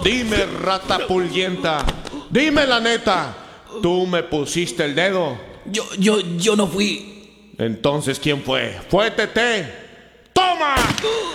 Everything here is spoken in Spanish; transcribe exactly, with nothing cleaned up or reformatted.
Dime, rata pullienta, dime la neta, ¿tú me pusiste el dedo? Yo, yo, yo no fui. Entonces, ¿quién fue? ¡Fue Tete! ¡Toma!